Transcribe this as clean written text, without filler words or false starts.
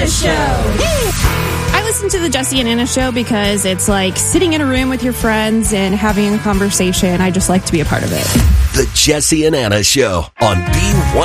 Show. I listen to the Jesse and Anna Show because it's like sitting in a room with your friends and having a conversation. I just like to be a part of it. The Jesse and Anna Show on B1.